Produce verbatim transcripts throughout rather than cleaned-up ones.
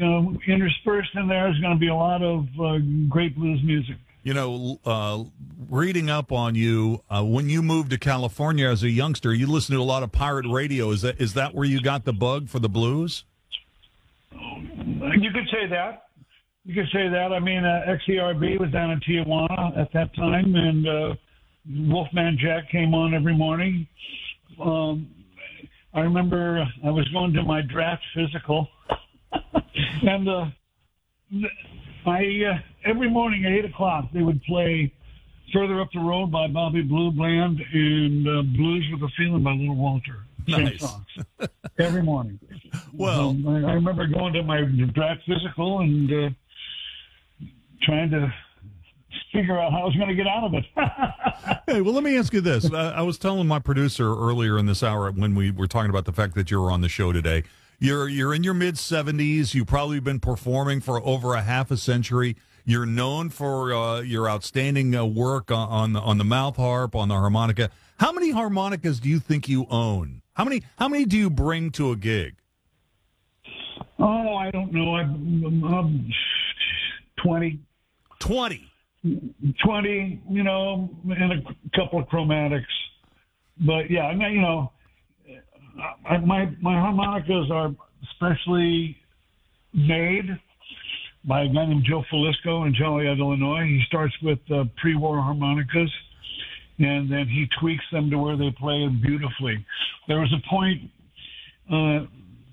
know, interspersed in there is going to be a lot of uh, great blues music. You know, uh, reading up on you, uh, when you moved to California as a youngster, you listened to a lot of pirate radio. Is that is that where you got the bug for the blues? You could say that. You could say that. I mean, uh, X E R B was down in Tijuana at that time, and uh, Wolfman Jack came on every morning. Um, I remember I was going to my draft physical, and uh, I uh, every morning at eight o'clock they would play "Further Up the Road" by Bobby Blue Bland and uh, "Blues with a Feeling" by Little Walter. Same Nice. songs every morning. Well, um, I, I remember going to my draft physical and uh, trying to figure out how I was going to get out of it. hey, well, let me ask you this. I, I was telling my producer earlier in this hour when we were talking about the fact that you were on the show today. You're you're in your mid seventies. You've probably been performing for over a half a century. You're known for uh, your outstanding uh, work on, on the on the mouth harp, on the harmonica. How many harmonicas do you think you own? How many how many do you bring to a gig? Oh, I don't know. I, um, twenty. Twenty. twenty, you know, and a couple of chromatics. But yeah, I mean, you know, I, my my harmonicas are specially made by a guy named Joe Falisco in Joliet, Illinois. He starts with uh, pre-war harmonicas, and then he tweaks them to where they play beautifully. There was a point uh,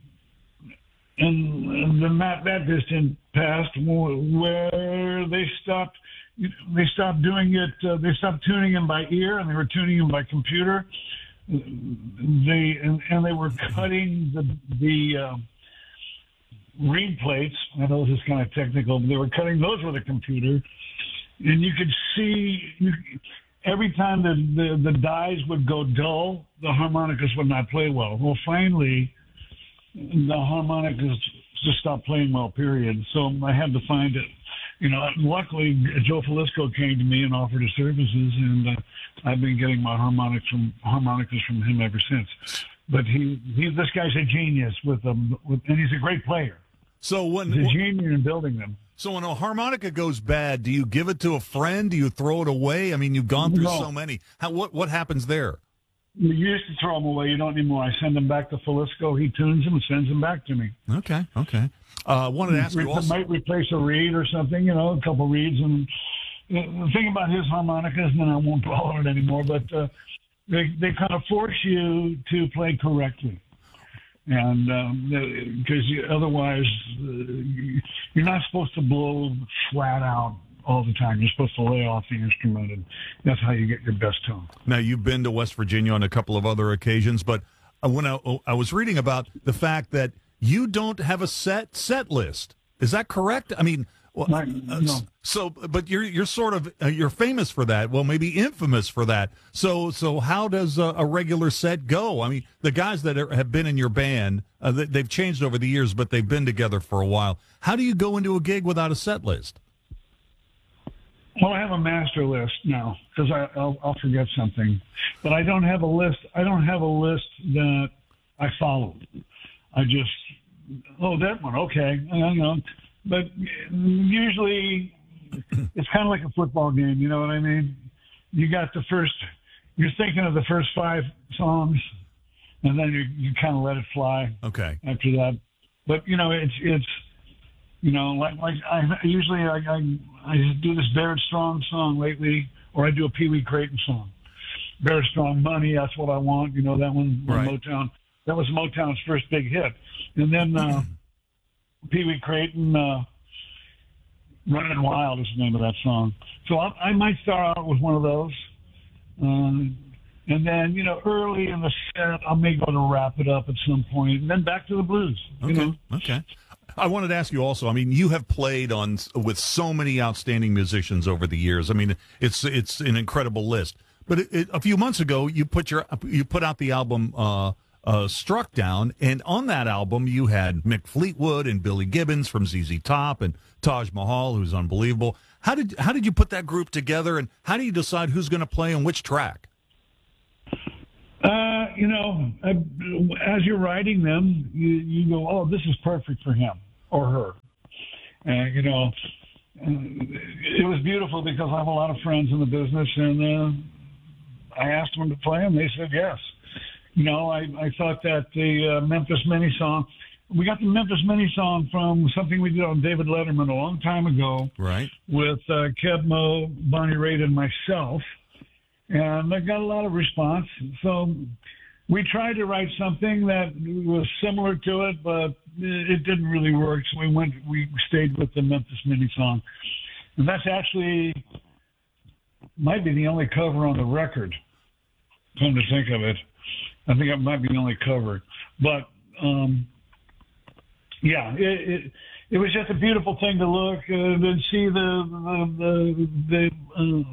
in the not that distant past where they stopped. They stopped doing it. Uh, they stopped tuning them by ear, and they were tuning them by computer. They and, and they were cutting the the uh, reed plates. I know this is kind of technical, but they were cutting those with a computer, and you could see you, every time the, the the dies would go dull, the harmonicas would not play well. Well, finally, the harmonicas just stopped playing well. Period. So I had to find it. You know, luckily Joe Falisco came to me and offered his services, and uh, I've been getting my harmonics from harmonicas from him ever since. But he, he this guy's a genius with them, with, and he's a great player. So when he's a genius in building them. So when a harmonica goes bad, do you give it to a friend? Do you throw it away? I mean, you've gone through no. so many. How what what happens there? You used to throw them away. You don't anymore. I send them back to Falisco. He tunes them and sends them back to me. Okay, okay. I uh, wanted to ask you also. Might replace a reed or something, you know, a couple reeds. And the thing about his harmonicas, and I won't follow it anymore, but uh, they they kind of force you to play correctly, and because um, otherwise uh, you're not supposed to blow flat out all the time. You're supposed to lay off the instrument, and that's how you get your best tone. Now, you've been to West Virginia on a couple of other occasions, but when I, I was reading about the fact that you don't have a set set list, is that correct? I mean, well, Not, no. so, but you're you're sort of uh, you're famous for that. Well, maybe infamous for that. So, so how does a, a regular set go? I mean, the guys that are, have been in your band, uh, they, they've changed over the years, but they've been together for a while. How do you go into a gig without a set list? Well, I have a master list now because I'll, I'll forget something, but I don't have a list. I don't have a list that I follow. I just, oh, that one, okay, you know. But usually, it's kind of like a football game. You know what I mean? You got the first. You're thinking of the first five songs, and then you you kind of let it fly. Okay. After that, but you know, it's it's. You know, like like I usually I, I I do this Barrett Strong song lately, or I do a Pee Wee Creighton song. Barrett Strong, Money, that's what I want. You know that one, right. Motown. That was Motown's first big hit, and then uh, Pee Wee Creighton, uh, Running Wild is the name of that song. So I, I might start out with one of those, um, and then you know early in the set I may go to wrap it up at some point, and then back to the blues. You Okay. know? Okay. I wanted to ask you also, I mean, you have played on with so many outstanding musicians over the years. I mean, it's it's an incredible list. But it, it, a few months ago, you put your you put out the album uh, uh, Struck Down, and on that album, you had Mick Fleetwood and Billy Gibbons from Z Z Top and Taj Mahal, who's unbelievable. How did how did you put that group together, and how do you decide who's going to play on which track? Uh, you know, uh, as you're writing them, you, you go, oh, this is perfect for him or her. Uh, you know, uh, it was beautiful because I have a lot of friends in the business, and uh, I asked them to play, and they said yes. You know, I, I thought that the uh, Memphis Mini song, we got the Memphis Mini song from something we did on David Letterman a long time ago, right? With uh, Kev Mo, Bonnie Raitt, and myself, and I got a lot of response. So we tried to write something that was similar to it, but it didn't really work. So we went, we stayed with the Memphis Mini song, and that's actually might be the only cover on the record. Come to think of it, I think it might be the only cover. But um, yeah, it, it it was just a beautiful thing to look uh, and see the the the, the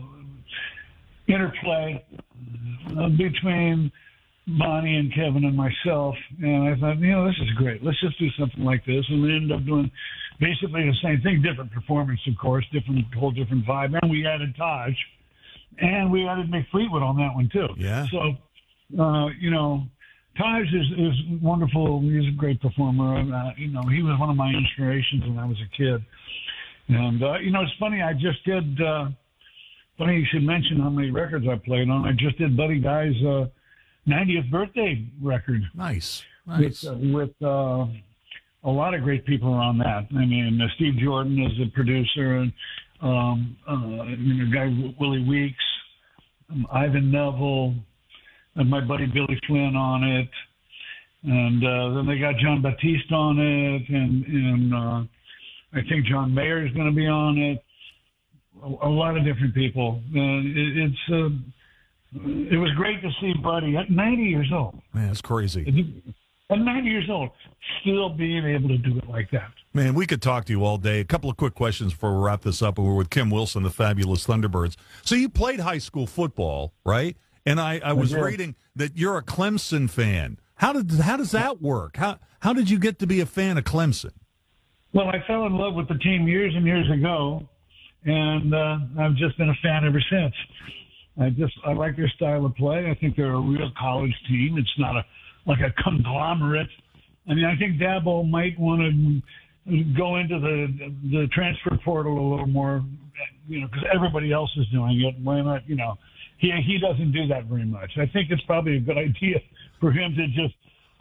uh, interplay uh, between Bonnie and Kevin and myself, and I thought, you know, this is great. Let's just do something like this, and we ended up doing basically the same thing, different performance, of course, different whole different vibe, and we added Taj, and we added Mick Fleetwood on that one too. Yeah. So, uh, you know, Taj is, is wonderful. He's a great performer. And, uh, you know, he was one of my inspirations when I was a kid. And uh, you know, it's funny. I just did. Uh, funny you should mention how many records I played on. I just did Buddy Guy's Uh, ninetieth birthday record. Nice, nice. With, uh, with uh, a lot of great people on that. I mean, uh, Steve Jordan is the producer, and um, uh, you know, guy Willie Weeks, um, Ivan Neville, and my buddy Billy Flynn on it, and uh, then they got John Batiste on it, and and uh, I think John Mayer is going to be on it. A, a lot of different people. Uh, it, it's. Uh, It was great to see Buddy at ninety years old. Man, it's crazy. At ninety years old, still being able to do it like that. Man, we could talk to you all day. A couple of quick questions before we wrap this up. We're with Kim Wilson, the Fabulous Thunderbirds. So you played high school football, right? And I, I was I reading that you're a Clemson fan. How did how does that work? How how did you get to be a fan of Clemson? Well, I fell in love with the team years and years ago, and uh, I've just been a fan ever since. I just I like their style of play. I think they're a real college team. It's not a like a conglomerate. I mean, I think Dabo might want to go into the the transfer portal a little more, you know, because everybody else is doing it. Why not? You know, he he doesn't do that very much. I think it's probably a good idea for him to just,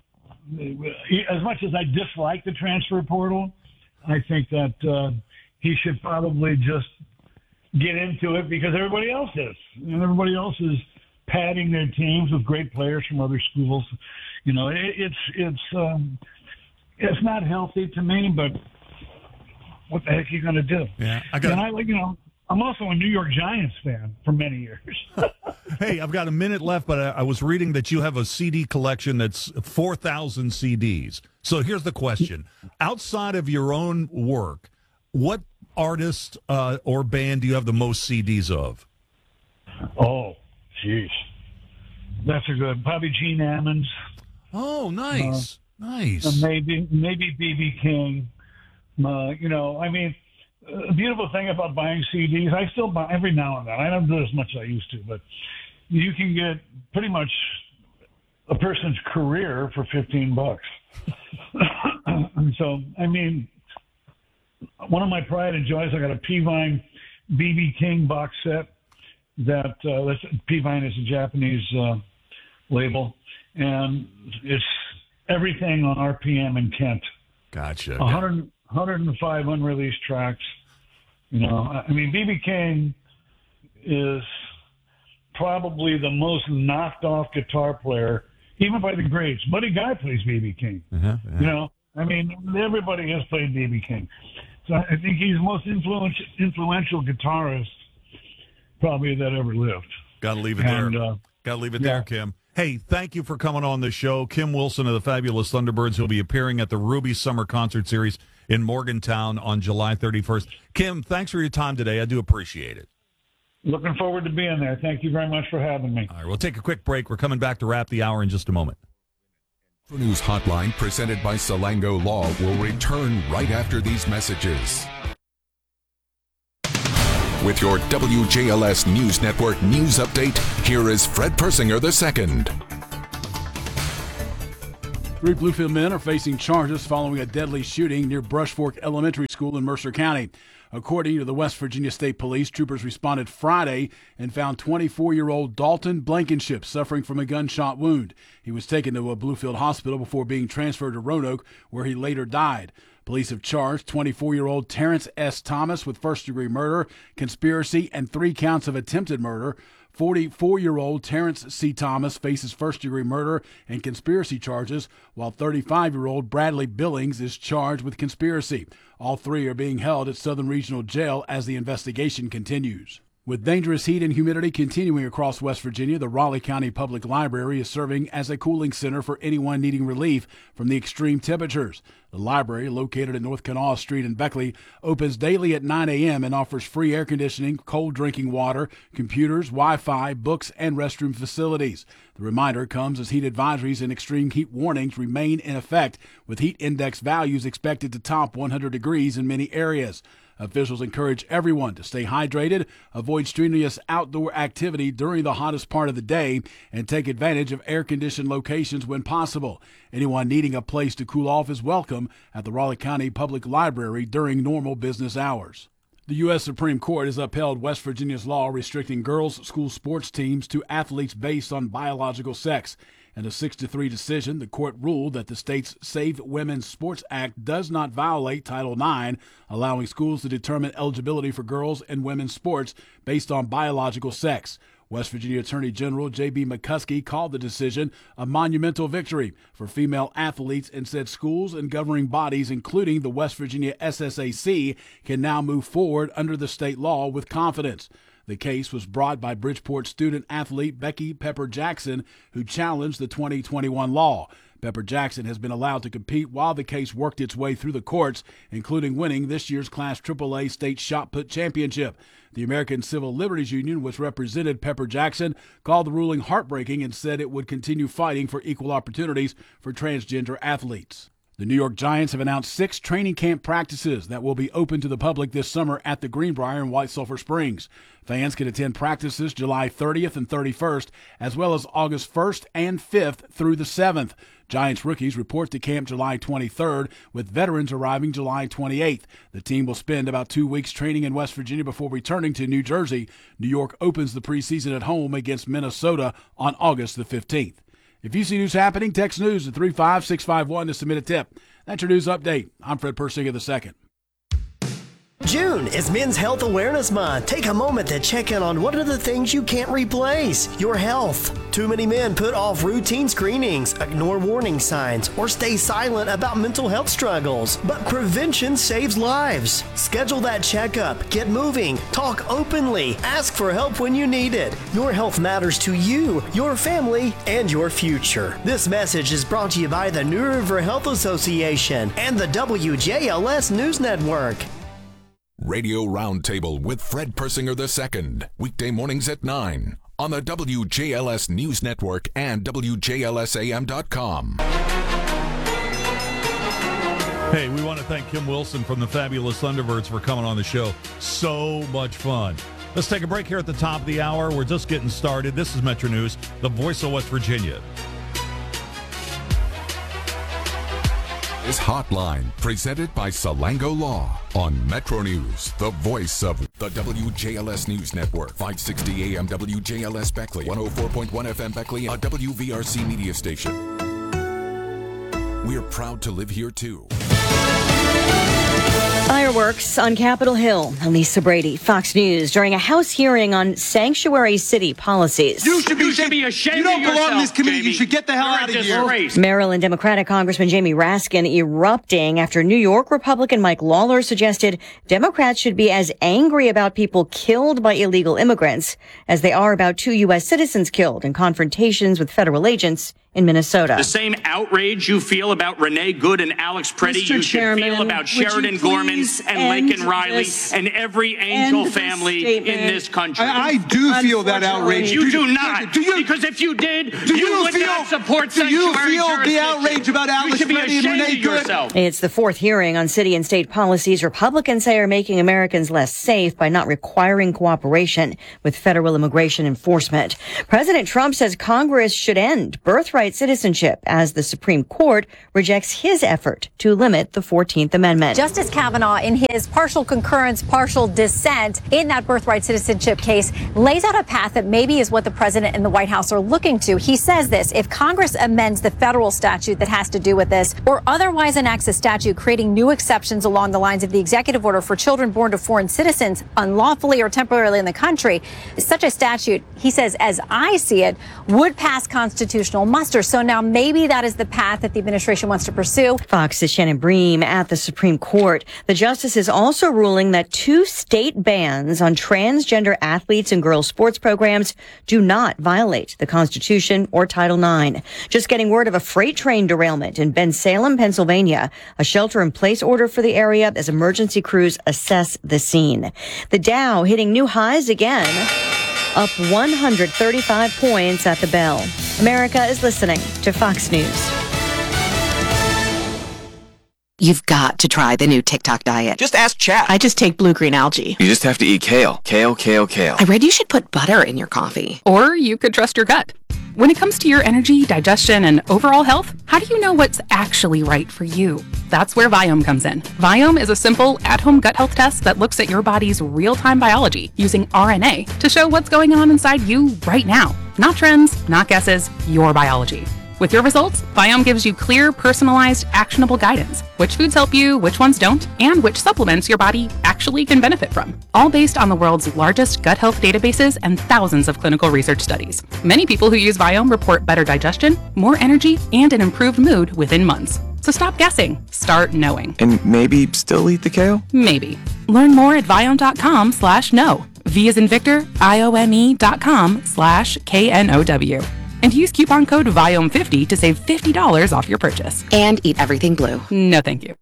as much as I dislike the transfer portal, I think that uh, he should probably just get into it because everybody else is, and everybody else is padding their teams with great players from other schools. You know, it, it's it's um, it's not healthy to me, but what the heck are you going to do? Yeah, I got. And I, you know, I'm also a New York Giants fan for many years. Hey, I've got a minute left, but I, I was reading that you have a C D collection that's four thousand C Ds. So here's the question: outside of your own work, what artist uh, or band do you have the most C Ds of? Oh, jeez. That's a good. Probably Gene Ammons. Oh, nice. Uh, nice. Uh, maybe maybe B B King. Uh, you know, I mean, the beautiful thing about buying C Ds, I still buy every now and then. I don't do as much as I used to, but you can get pretty much a person's career for fifteen bucks. So, I mean, one of my pride and joys, I got a P-Vine B B King box set. That uh, that's, P-Vine is a Japanese uh, label, and it's everything on R P M and Kent. Gotcha. one hundred, one hundred five unreleased tracks. You know, I mean, B B King is probably the most knocked off guitar player, even by the greats. Buddy Guy plays B B King. Uh-huh, uh-huh. You know, I mean, everybody has played B B King. So I think he's the most influential, influential guitarist probably that ever lived. Got to leave it and, there. Uh, Got to leave it yeah. there, Kim. Hey, thank you for coming on the show. Kim Wilson of the Fabulous Thunderbirds. He'll be appearing at the Ruby Summer Concert Series in Morgantown on July thirty-first. Kim, thanks for your time today. I do appreciate it. Looking forward to being there. Thank you very much for having me. All right, we'll take a quick break. We're coming back to wrap the hour in just a moment. News Hotline presented by Salango Law will return right after these messages. With your W J L S News Network news update, here is Fred Persinger the second. Three Bluefield men are facing charges following a deadly shooting near Brush Fork Elementary School in Mercer County. According to the West Virginia State Police, troopers responded Friday and found twenty-four-year-old Dalton Blankenship suffering from a gunshot wound. He was taken to a Bluefield hospital before being transferred to Roanoke, where he later died. Police have charged twenty-four-year-old Terrence S. Thomas with first-degree murder, conspiracy, and three counts of attempted murder. forty-four-year-old Terrence C. Thomas faces first-degree murder and conspiracy charges, while thirty-five-year-old Bradley Billings is charged with conspiracy. All three are being held at Southern Regional Jail as the investigation continues. With dangerous heat and humidity continuing across West Virginia, the Raleigh County Public Library is serving as a cooling center for anyone needing relief from the extreme temperatures. The library, located at North Kanawha Street in Beckley, opens daily at nine a.m. and offers free air conditioning, cold drinking water, computers, Wi-Fi, books, and restroom facilities. The reminder comes as heat advisories and extreme heat warnings remain in effect, with heat index values expected to top one hundred degrees in many areas. Officials encourage everyone to stay hydrated, avoid strenuous outdoor activity during the hottest part of the day, and take advantage of air-conditioned locations when possible. Anyone needing a place to cool off is welcome at the Raleigh County Public Library during normal business hours. The U S Supreme Court has upheld West Virginia's law restricting girls' school sports teams to athletes based on biological sex. In a six to three decision, the court ruled that the state's Save Women's Sports Act does not violate Title nine, allowing schools to determine eligibility for girls and women's sports based on biological sex. West Virginia Attorney General J B McCuskey called the decision a monumental victory for female athletes and said schools and governing bodies, including the West Virginia S S A C, can now move forward under the state law with confidence. The case was brought by Bridgeport student-athlete Becky Pepper Jackson, who challenged the twenty twenty-one law. Pepper Jackson has been allowed to compete while the case worked its way through the courts, including winning this year's Class triple A State Shot Put Championship. The American Civil Liberties Union, which represented Pepper Jackson, called the ruling heartbreaking and said it would continue fighting for equal opportunities for transgender athletes. The New York Giants have announced six training camp practices that will be open to the public this summer at the Greenbrier in White Sulphur Springs. Fans can attend practices July thirtieth and thirty-first, as well as August first and fifth through the seventh. Giants rookies report to camp July twenty-third, with veterans arriving July twenty-eighth. The team will spend about two weeks training in West Virginia before returning to New Jersey. New York opens the preseason at home against Minnesota on August the fifteenth. If you see news happening, text news at three five six five one to submit a tip. That's your news update. I'm Fred Persinger the second. June is Men's Health Awareness Month. Take a moment to check in on what are the things you can't replace. Your health. Too many men put off routine screenings, ignore warning signs, or stay silent about mental health struggles. But prevention saves lives. Schedule that checkup. Get moving. Talk openly. Ask for help when you need it. Your health matters to you, your family, and your future. This message is brought to you by the New River Health Association and the W J L S News Network. Radio Roundtable with Fred Persinger the second. Weekday mornings at nine on the W J L S News Network and W J L S A M dot com. Hey, we want to thank Kim Wilson from the Fabulous Thunderbirds for coming on the show. So much fun. Let's take a break here at the top of the hour. We're just getting started. This is Metro News, the voice of West Virginia. Is Hotline, presented by Salango Law on Metro News, the voice of the W J L S News Network, five sixty A M W J L S Beckley, one oh four point one F M Beckley, a W V R C media station. We're proud to live here too. Fireworks on Capitol Hill. Lisa Brady, Fox News, during a House hearing on sanctuary city policies. You should be, you should be ashamed. You don't belong yourself, in this committee. Jamie. You should get the hell You're out of disgrace. here. Maryland Democratic Congressman Jamie Raskin erupting after New York Republican Mike Lawler suggested Democrats should be as angry about people killed by illegal immigrants as they are about two U S citizens killed in confrontations with federal agents in Minnesota. The same outrage you feel about Renee Good and Alex Preddy, Mister you should Chairman, feel about Sheridan Gorman and Laken Riley and every Angel family in this country. I, I do feel that outrage. You do not. Do you, because if you did, do you, you would feel, not support do you feel the outrage outrage about Alex Preddy and Renee Good? Yourself. It's the fourth hearing on city and state policies Republicans say are making Americans less safe by not requiring cooperation with federal immigration enforcement. President Trump says Congress should end birthright birthright citizenship as the Supreme Court rejects his effort to limit the fourteenth Amendment. Justice Kavanaugh, in his partial concurrence, partial dissent in that birthright citizenship case, lays out a path that maybe is what the president and the White House are looking to. He says this: if Congress amends the federal statute that has to do with this, or otherwise enacts a statute creating new exceptions along the lines of the executive order for children born to foreign citizens unlawfully or temporarily in the country, such a statute, he says, as I see it, would pass constitutional muster. So now maybe that is the path that the administration wants to pursue. Fox's Shannon Bream at the Supreme Court. The justice is also ruling that two state bans on transgender athletes and girls' sports programs do not violate the Constitution or Title nine. Just getting word of a freight train derailment in Bensalem, Pennsylvania. A shelter-in-place order for the area as emergency crews assess the scene. The Dow hitting new highs again, up one hundred thirty-five points at the bell. America is listening to Fox News. You've got to try the new TikTok diet. Just ask chat. I just take blue-green algae. You just have to eat kale. Kale, kale, kale. I read you should put butter in your coffee. Or you could trust your gut. When it comes to your energy, digestion, and overall health, how do you know what's actually right for you? That's where Viome comes in. Viome is a simple, at-home gut health test that looks at your body's real-time biology using R N A to show what's going on inside you right now. Not trends, not guesses, your biology. With your results, Viome gives you clear, personalized, actionable guidance. Which foods help you, which ones don't, and which supplements your body actually can benefit from. All based on the world's largest gut health databases and thousands of clinical research studies. Many people who use Viome report better digestion, more energy, and an improved mood within months. So stop guessing. Start knowing. And maybe still eat the kale? Maybe. Learn more at Viome.com slash know. V as in Victor, I O M E dot com slash K N O W. And use coupon code Viome fifty to save fifty dollars off your purchase. And eat everything blue. No, thank you.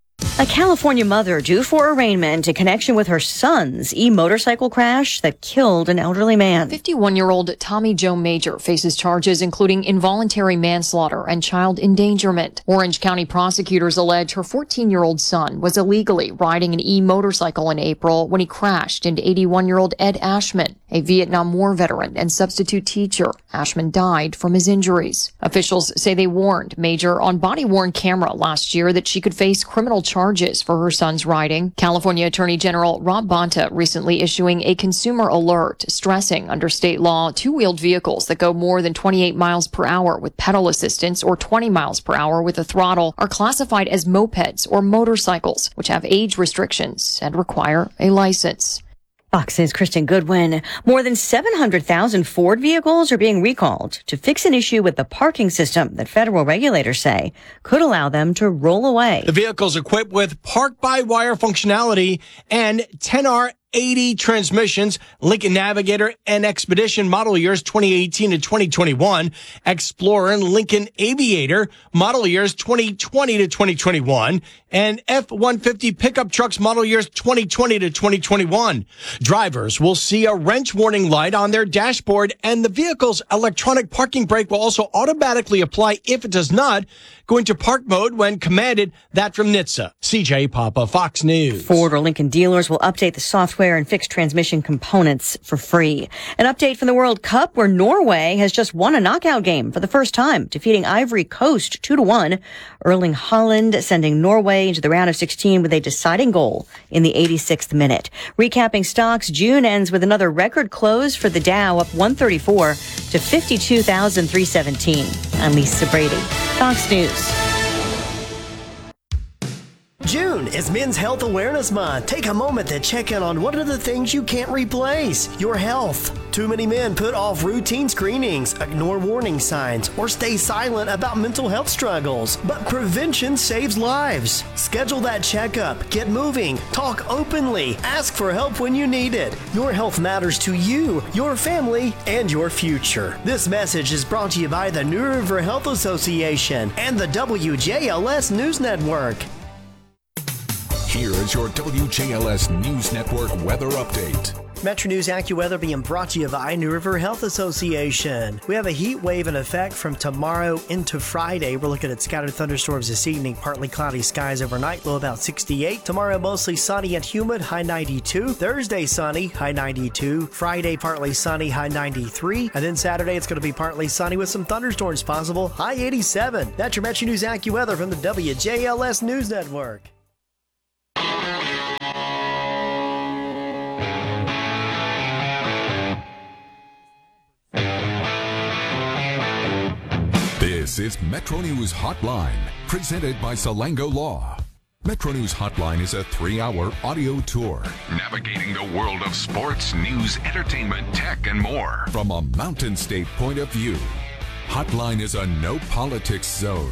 A California mother due for arraignment in connection with her son's e-motorcycle crash that killed an elderly man. fifty-one-year-old Tommy Joe Major faces charges including involuntary manslaughter and child endangerment. Orange County prosecutors allege her fourteen-year-old son was illegally riding an e-motorcycle in April when he crashed into eighty-one-year-old Ed Ashman, a Vietnam War veteran and substitute teacher. Ashman died from his injuries. Officials say they warned Major on body-worn camera last year that she could face criminal charges for her son's riding. California Attorney General Rob Bonta recently issuing a consumer alert stressing under state law two-wheeled vehicles that go more than twenty-eight miles per hour with pedal assistance or twenty miles per hour with a throttle are classified as mopeds or motorcycles, which have age restrictions and require a license. Fox's Kristen Goodwin. More than seven hundred thousand Ford vehicles are being recalled to fix an issue with the parking system that federal regulators say could allow them to roll away. The vehicles equipped with park-by-wire functionality and ten R eighty transmissions, Lincoln Navigator and Expedition model years twenty eighteen to twenty twenty-one, Explorer and Lincoln Aviator model years twenty twenty to twenty twenty-one, and F one fifty pickup trucks model years twenty twenty to twenty twenty-one. Drivers will see a wrench warning light on their dashboard, and the vehicle's electronic parking brake will also automatically apply if it does not go into park mode when commanded. That from N H T S A. C J Papa, Fox News. Ford or Lincoln dealers will update the software and fix transmission components for free. An update from the World Cup where Norway has just won a knockout game for the first time, defeating Ivory Coast two to one. Erling Haaland sending Norway into the round of sixteen with a deciding goal in the eighty-sixth minute. Recapping stocks, June ends with another record close for the Dow, up one thirty-four to fifty-two thousand three hundred seventeen. I'm Lisa Brady, Fox News. June is Men's Health Awareness Month. Take a moment to check in on what are the things you can't replace. Your health. Too many men put off routine screenings, ignore warning signs, or stay silent about mental health struggles. But prevention saves lives. Schedule that checkup, get moving, talk openly, ask for help when you need it. Your health matters to you, your family, and your future. This message is brought to you by the New River Health Association and the W J L S News Network. Here is your W J L S News Network weather update. Metro News AccuWeather being brought to you by New River Health Association. We have a heat wave in effect from tomorrow into Friday. We're looking at scattered thunderstorms this evening, partly cloudy skies overnight, low about sixty-eight. Tomorrow mostly sunny and humid, high ninety-two. Thursday sunny, high ninety-two. Friday partly sunny, high ninety-three. And then Saturday it's going to be partly sunny with some thunderstorms possible, high eighty-seven. That's your Metro News AccuWeather from the W J L S News Network. This is Metro News Hotline, presented by Salango Law. Metro News Hotline is a three-hour audio tour navigating the world of sports, news, entertainment, tech, and more from a Mountain State point of view. Hotline is a no-politics zone.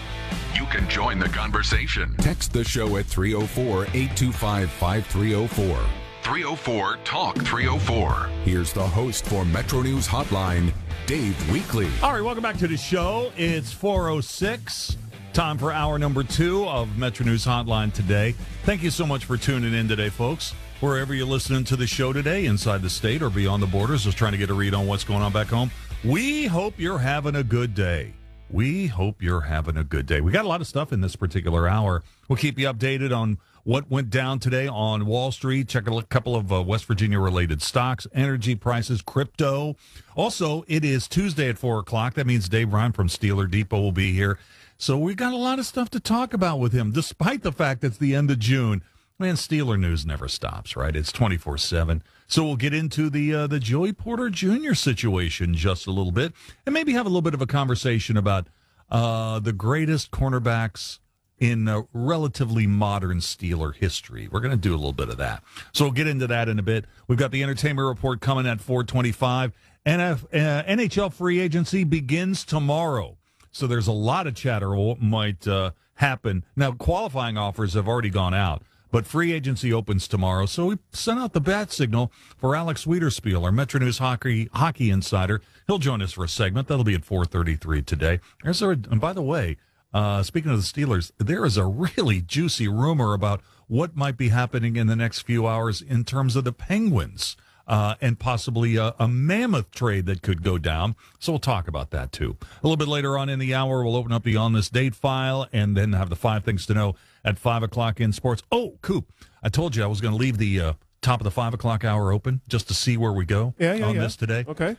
You can join the conversation. Text the show at three oh four, eight two five, five three oh four. three oh four, talk three oh four. Here's the host for Metro News Hotline, Dave Weekley. All right, welcome back to the show. It's four oh six. Time for hour number two of Metro News Hotline today. Thank you so much for tuning in today, folks. Wherever you're listening to the show today, inside the state or beyond the borders, just trying to get a read on what's going on back home. We hope you're having a good day. We hope you're having a good day. We got a lot of stuff in this particular hour. We'll keep you updated on what went down today on Wall Street. Check a couple of uh, West Virginia-related stocks, energy prices, crypto. Also, it is Tuesday at four o'clock. That means Dave Ryan from Steeler Depot will be here. So we got a lot of stuff to talk about with him, despite the fact that it's the end of June. Man, Steeler news never stops, right? It's twenty-four seven. So we'll get into the uh, the Joey Porter Junior situation just a little bit, and maybe have a little bit of a conversation about uh, the greatest cornerbacks in uh, relatively modern Steeler history. We're going to do a little bit of that. So we'll get into that in a bit. We've got the entertainment report coming at four twenty-five. N F, uh, N H L free agency begins tomorrow. So there's a lot of chatter what might uh, happen. Now, qualifying offers have already gone out, but free agency opens tomorrow. So we sent out the bat signal for Alex Wiederspiel, our Metro News hockey hockey insider. He'll join us for a segment. That'll be at four thirty-three today. There's a, and by the way, uh, speaking of the Steelers, there is a really juicy rumor about what might be happening in the next few hours in terms of the Penguins. Uh, and possibly a, a mammoth trade that could go down. So we'll talk about that, too. A little bit later on in the hour, we'll open up the On This Date file and then have the five things to know at five o'clock in sports. Oh, Coop, I told you I was going to leave the uh, top of the five o'clock hour open just to see where we go yeah, yeah, on yeah. this today. Okay.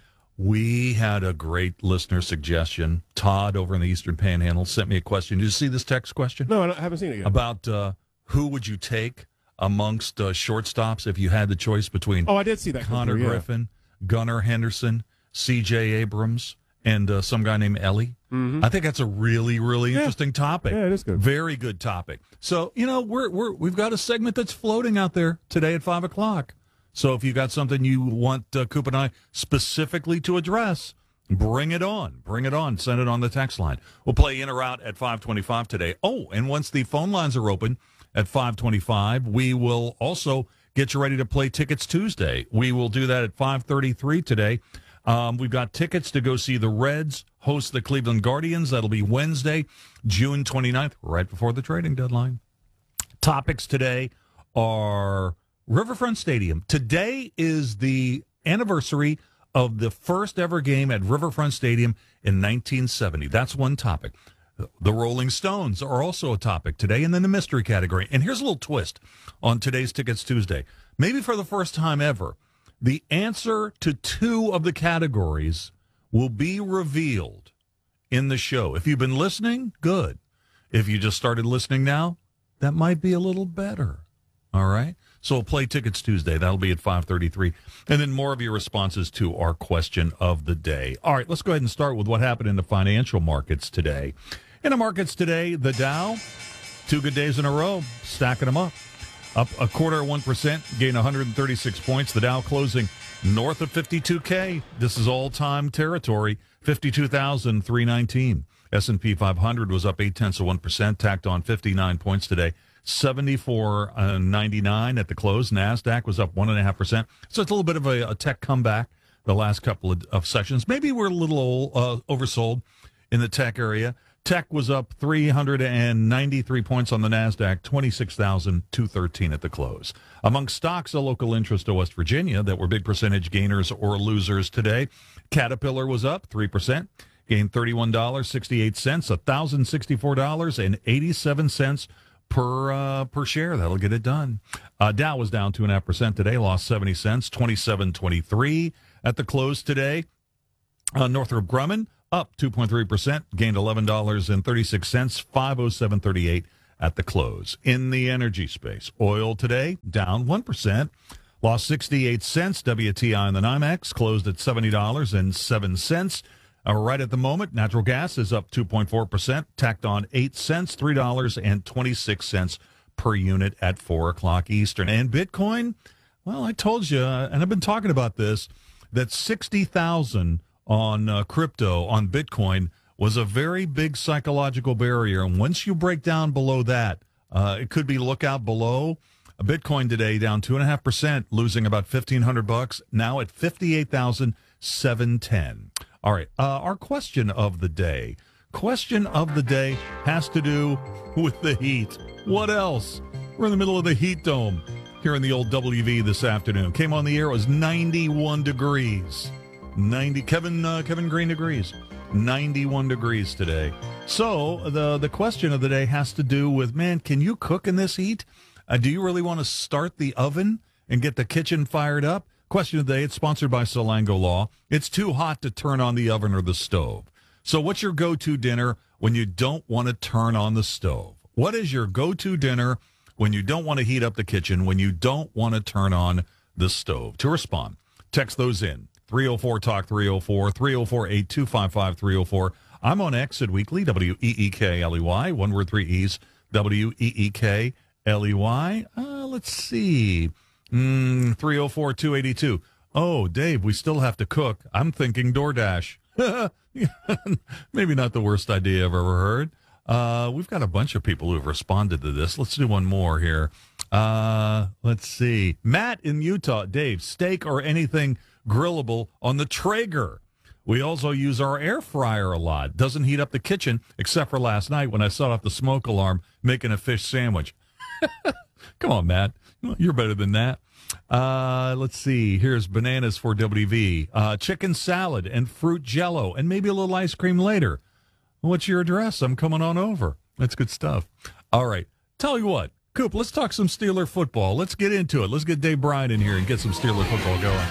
We had a great listener suggestion. Todd over in the Eastern Panhandle sent me a question. Did you see this text question? No, I haven't seen it yet. About uh, who would you take amongst uh, shortstops if you had the choice between oh, I did see that Connor through, yeah. Griffin, Gunnar Henderson, C J Abrams, and uh, some guy named Ellie. Mm-hmm. I think that's a really, really yeah. interesting topic. Yeah, it is good. Very good topic. So, you know, we're, we're, we've got a segment that's floating out there today at five o'clock. So if you got something you want uh, Coop and I specifically to address, bring it on. Bring it on. Send it on the text line. We'll play in or out at five twenty-five today. Oh, and once the phone lines are open, at five twenty-five, we will also get you ready to play Tickets Tuesday. We will do that at five thirty-three today. Um, we've got tickets to go see the Reds host the Cleveland Guardians. That'll be Wednesday, June twenty-ninth, right before the trading deadline. Topics today are Riverfront Stadium. Today is the anniversary of the first ever game at Riverfront Stadium in nineteen seventy. That's one topic. The Rolling Stones are also a topic today, and then the mystery category. And here's a little twist on today's Tickets Tuesday. Maybe for the first time ever, the answer to two of the categories will be revealed in the show. If you've been listening, good. If you just started listening now, that might be a little better. All right? So we'll play Tickets Tuesday. That'll be at five thirty-three. And then more of your responses to our question of the day. All right, let's go ahead and start with what happened in the financial markets today. In the markets today, the Dow, two good days in a row, stacking them up. Up a quarter of one percent, gained one hundred thirty-six points. The Dow closing north of fifty-two K. This is all-time territory, fifty-two thousand three hundred nineteen. S and P five hundred was up eight-tenths of one percent, tacked on fifty-nine points today. seventy-four ninety-nine at the close. NASDAQ was up one point five percent. So it's a little bit of a, a tech comeback the last couple of, of sessions. Maybe we're a little uh, oversold in the tech area. Tech was up three hundred ninety-three points on the NASDAQ, twenty-six thousand two hundred thirteen at the close. Among stocks of local interest to West Virginia that were big percentage gainers or losers today, Caterpillar was up three percent, gained thirty-one dollars and sixty-eight cents, one thousand sixty-four dollars and eighty-seven cents per uh, per share. That'll get it done. Uh, Dow was down two point five percent today, lost seventy cents, twenty-seven twenty-three at the close today. Uh, Northrop Grumman up two point three percent, gained eleven dollars and thirty-six cents, five oh seven thirty-eight at the close. In the energy space, oil today down one percent, lost sixty-eight cents. W T I on the NYMEX closed at seventy dollars and seven cents. Uh, right at the moment, natural gas is up two point four percent, tacked on eight cents, three dollars and twenty-six cents per unit at four o'clock Eastern. And Bitcoin, well, I told you, uh, and I've been talking about this, that sixty thousand on uh, crypto, on Bitcoin, was a very big psychological barrier. And once you break down below that, uh, it could be look out below. Bitcoin today down two point five percent, losing about fifteen hundred bucks, now at fifty-eight thousand seven hundred ten. All right, uh, our question of the day. Question of the day has to do with the heat. What else? We're in the middle of the heat dome here in the old W V this afternoon. Came on the air, it was ninety-one degrees. ninety Kevin uh, Kevin Green degrees. ninety-one degrees today. So the the question of the day has to do with, man, can you cook in this heat? Uh, do you really want to start the oven and get the kitchen fired up? Question of the day, it's sponsored by Salango Law. It's too hot to turn on the oven or the stove. So what's your go-to dinner when you don't want to turn on the stove? What is your go-to dinner when you don't want to heat up the kitchen, when you don't want to turn on the stove? To respond, text those in. three oh four talk three oh four, three oh four, eight two five five, three oh four. I'm on X at Weekly, W E E K L E Y, one word, three E's, W E E K L E Y. Uh, let's see. Mm, three oh four, two eighty-two. Oh, Dave, we still have to cook. I'm thinking DoorDash. Maybe not the worst idea I've ever heard. Uh, we've got a bunch of people who have responded to this. Let's do one more here. Uh, let's see. Matt in Utah. Dave, steak or anything grillable on the Traeger. We also use our air fryer a lot. Doesn't heat up the kitchen, except for last night when I set off the smoke alarm making a fish sandwich. Come on, Matt. You're better than that. Uh, let's see. Here's bananas for W V. Uh, chicken salad and fruit jello and maybe a little ice cream later. What's your address? I'm coming on over. That's good stuff. All right. Tell you what, Coop, let's talk some Steeler football. Let's get into it. Let's get Dave Bryant in here and get some Steeler football going.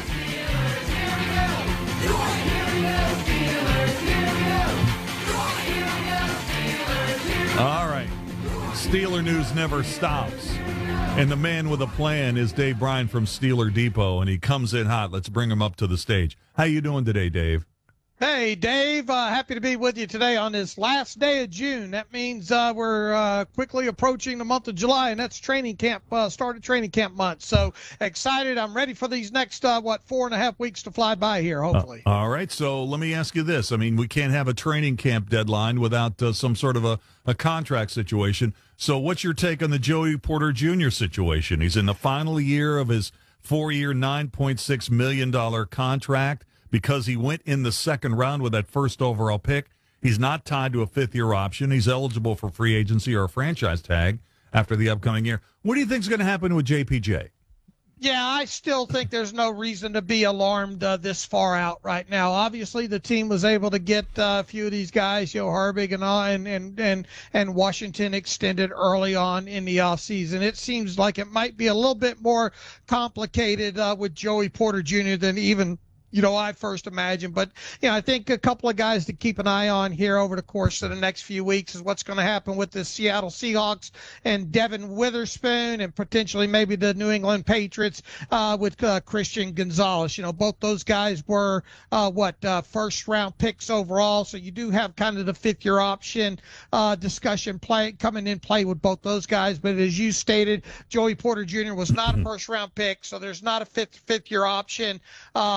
All right. Steeler news never stops. And the man with a plan is Dave Bryant from Steeler Depot, and he comes in hot. Let's bring him up to the stage. How you doing today, Dave? Hey, Dave. Uh, happy to be with you today on this last day of June. That means uh, we're uh, quickly approaching the month of July, and that's training camp, uh, started training camp month. So excited. I'm ready for these next, uh, what, four and a half weeks to fly by here, hopefully. Uh, all right. So let me ask you this. I mean, we can't have a training camp deadline without uh, some sort of a, a contract situation. So what's your take on the Joey Porter Junior situation? He's in the final year of his four-year, nine point six million dollars contract. Because he went in the second round with that first overall pick, he's not tied to a fifth-year option. He's eligible for free agency or a franchise tag after the upcoming year. What do you think is going to happen with J P J? Yeah, I still think there's no reason to be alarmed uh, this far out right now. Obviously, the team was able to get uh, a few of these guys, Joe Herbig and all, and, and and and Washington extended early on in the offseason. It seems like it might be a little bit more complicated uh, with Joey Porter Junior than even you know, I first imagined. But, you know, I think a couple of guys to keep an eye on here over the course of the next few weeks is what's going to happen with the Seattle Seahawks and Devin Witherspoon and potentially maybe the New England Patriots uh, with uh, Christian Gonzalez. You know, both those guys were, uh, what, uh, first-round picks overall. So you do have kind of the fifth-year option uh, discussion play coming in play with both those guys. But as you stated, Joey Porter Junior was not a first-round pick, so there's not a fifth, fifth-year option uh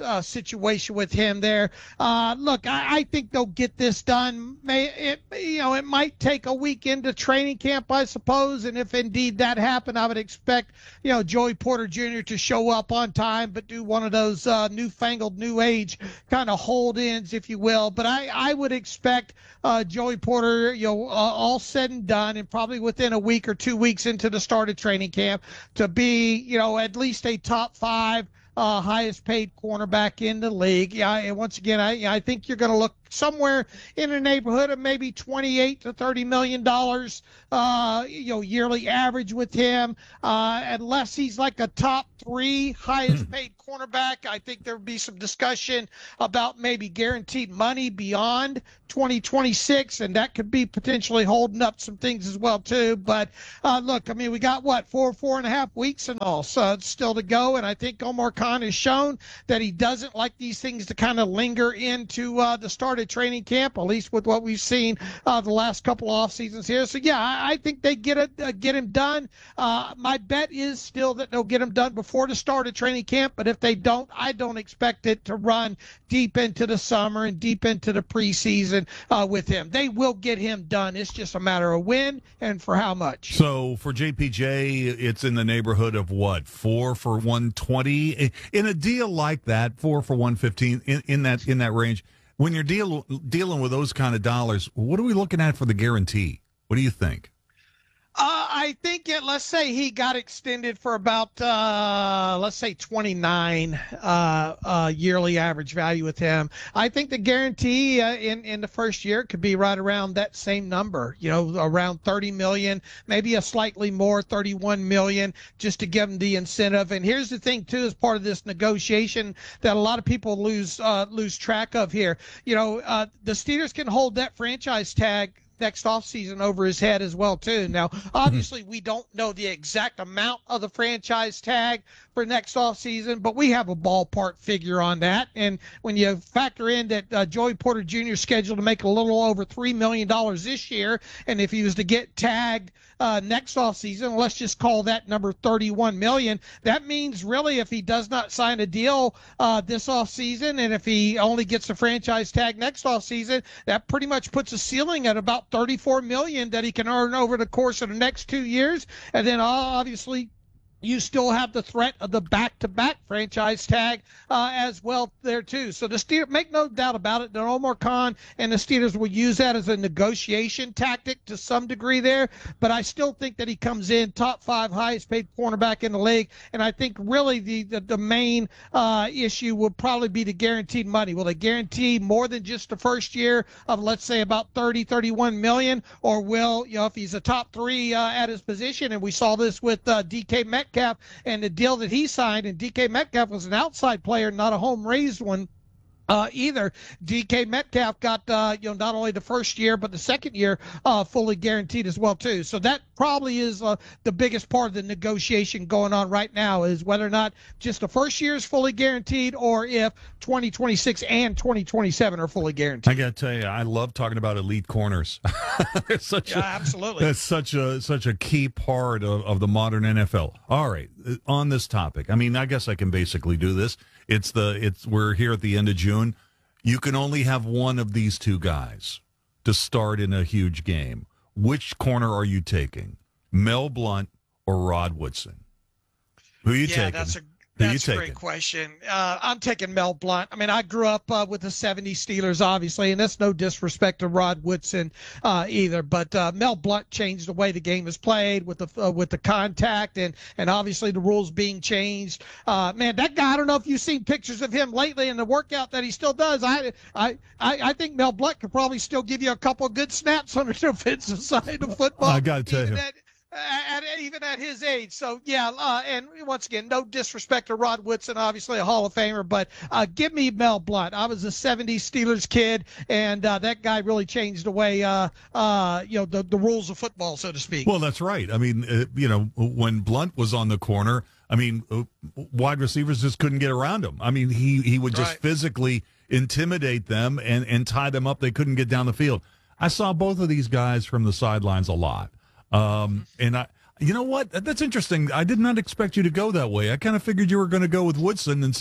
uh, situation with him there. Uh, look, I, I think they'll get this done. May it, you know, it might take a week into training camp, I suppose. And if indeed that happened, I would expect, you know, Joey Porter Junior to show up on time, but do one of those uh, newfangled, new age kind of hold-ins, if you will. But I, I would expect uh, Joey Porter, you know, uh, all said and done, and probably within a week or two weeks into the start of training camp, to be, you know, at least a top five uh, highest paid cornerback in the league. Yeah, and once again, I I think you're going to look somewhere in the neighborhood of maybe twenty-eight to thirty million dollars, uh, you know, yearly average with him, uh, unless he's like a top three highest paid cornerback. I think there would be some discussion about maybe guaranteed money beyond twenty twenty-six, and that could be potentially holding up some things as well too. But uh, look, I mean, we got what four, four and a half weeks and all, so it's still to go. And I think Omar Khan has shown that he doesn't like these things to kind of linger into uh, the start of training camp, at least with what we've seen uh, the last couple of off seasons here. So yeah, I, I think they get it, uh, get him done. Uh, my bet is still that they'll get him done before the start of training camp. But if they don't, I don't expect it to run deep into the summer and deep into the preseason uh, with him. They will get him done. It's just a matter of when and for how much. So for J P J, it's in the neighborhood of what, four for one twenty in a deal like that, four for one fifteen in, in that in that range. When you're deal, dealing with those kind of dollars, what are we looking at for the guarantee? What do you think? Uh, I think it, let's say he got extended for about, uh, let's say twenty-nine uh, uh, yearly average value with him. I think the guarantee uh, in, in the first year could be right around that same number, you know, around thirty million, maybe a slightly more, thirty-one million, just to give him the incentive. And here's the thing, too, as part of this negotiation that a lot of people lose uh, lose track of here. You know, uh, the Steelers can hold that franchise tag next offseason over his head as well, too. Now, obviously, we don't know the exact amount of the franchise tag for next offseason, but we have a ballpark figure on that. And when you factor in that uh, Joey Porter Junior is scheduled to make a little over three million dollars this year, and if he was to get tagged uh, next offseason, let's just call that number thirty-one million dollars, that means really if he does not sign a deal uh, this offseason, and if he only gets a franchise tag next offseason, that pretty much puts a ceiling at about thirty-four million dollars that he can earn over the course of the next two years. And then obviously you still have the threat of the back-to-back franchise tag uh, as well there, too. So the Steelers, make no doubt about it, that Omar Khan and the Steelers will use that as a negotiation tactic to some degree there. But I still think that he comes in top five highest-paid cornerback in the league. And I think really the, the, the main uh, issue will probably be the guaranteed money. Will they guarantee more than just the first year of, let's say, about thirty, thirty-one million? Or will, you know, if he's a top three uh, at his position, and we saw this with uh, D K Metcalf, Metcalf and the deal that he signed, and D K Metcalf was an outside player, not a home-raised one. Uh, either D K Metcalf got uh, you know not only the first year but the second year uh, fully guaranteed as well too. So that probably is uh, the biggest part of the negotiation going on right now, is whether or not just the first year is fully guaranteed, or if twenty twenty-six and twenty twenty-seven are fully guaranteed. I got to tell you, I love talking about elite corners. They're such yeah, a, absolutely. That's such a such a key part of, of the modern N F L. All right, on this topic, I mean, I guess I can basically do this. It's the it's we're here at the end of June. You can only have one of these two guys to start in a huge game. Which corner are you taking, Mel Blount or Rod Woodson? Who are you yeah, taking? That's a Who That's you a taking? great question. Uh, I'm taking Mel Blount. I mean, I grew up uh, with the seventies Steelers, obviously, and that's no disrespect to Rod Woodson uh, either. But uh, Mel Blount changed the way the game is played with the uh, with the contact, and and obviously the rules being changed. Uh, man, that guy. I don't know if you've seen pictures of him lately in the workout that he still does. I I I, I think Mel Blount could probably still give you a couple of good snaps on the defensive side of football. I got to tell you. At, At, even at his age. So, yeah, uh, and once again, no disrespect to Rod Woodson, obviously a Hall of Famer, but uh, give me Mel Blount. I was a seventies Steelers kid, and uh, that guy really changed the way, uh, uh, you know, the, the rules of football, so to speak. Well, that's right. I mean, uh, you know, when Blount was on the corner, I mean, uh, wide receivers just couldn't get around him. I mean, he, he would just right. physically intimidate them and, and tie them up. They couldn't get down the field. I saw both of these guys from the sidelines a lot. Um, and I, you know what? That's interesting. I did not expect you to go that way. I kind of figured you were going to go with Woodson, and so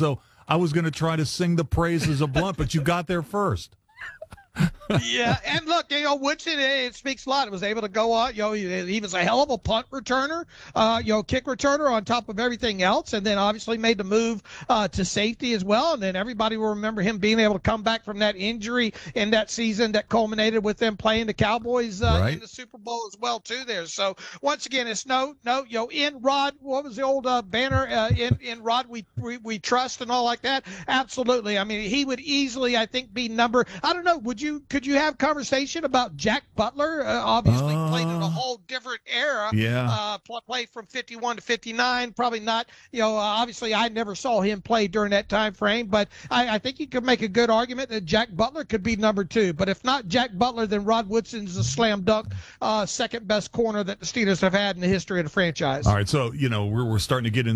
I was going to try to sing the praises of Blount, but you got there first. Yeah, and look, you know, Woodson, it speaks a lot. It was able to go out. You know, he, he was a hell of a punt returner, uh, you know, kick returner on top of everything else, and then obviously made the move uh, to safety as well. And then everybody will remember him being able to come back from that injury in that season that culminated with them playing the Cowboys uh, right. in the Super Bowl as well too. There, so once again, it's no, no, you know, in Rod. What was the old uh, banner? Uh, in in Rod, we, we we trust and all like that. Absolutely. I mean, he would easily, I think, be number. I don't know. Would you? Could you have conversation about Jack Butler? Uh, obviously uh, played in a whole different era. Yeah. Uh, play, played from fifty-one to fifty-nine. Probably not. You know, uh, obviously I never saw him play during that time frame, but I, I think you could make a good argument that Jack Butler could be number two. But if not Jack Butler, then Rod Woodson's a slam dunk, uh, second best corner that the Steelers have had in the history of the franchise. All right, so you know we're we're starting to get in.